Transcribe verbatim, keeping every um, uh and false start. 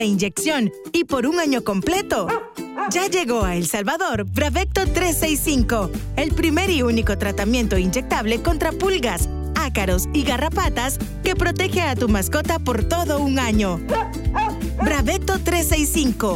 inyección y por un año completo. Ya llegó a El Salvador Bravecto trescientos sesenta y cinco, el primer y único tratamiento inyectable contra pulgas, ácaros y garrapatas que protege a tu mascota por todo un año. Bravecto trescientos sesenta y cinco,